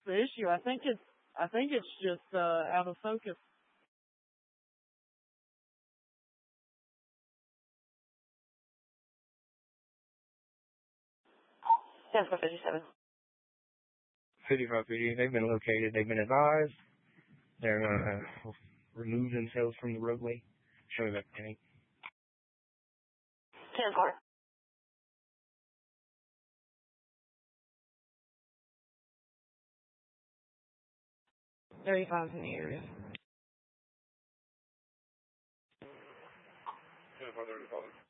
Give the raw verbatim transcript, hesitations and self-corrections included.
the issue. I think it's I think it's just uh, out of focus. ten four fifty-seven. fifty-five P D, they've been located. They've been advised. They're going to uh, remove themselves from the roadway. Show me back, Penny. ten four. thirty-five in the area. ten four thirty-five.